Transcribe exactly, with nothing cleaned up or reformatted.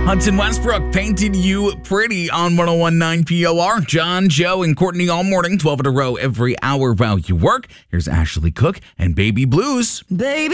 Hudson Westbrook painted you pretty on one oh one point nine P O R. John, Joe, and Courtney all morning, twelve in a row every hour while you work. Here's Ashley Cook and Baby Blues. Baby.